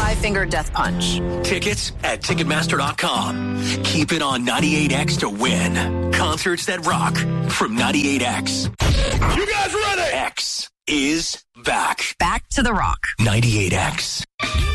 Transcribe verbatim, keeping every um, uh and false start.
five-finger death punch. Tickets at Ticketmaster dot com. Keep it on ninety-eight X to win. Concerts that rock from ninety-eight X. You guys ready? X is back. Back to the rock. ninety-eight X.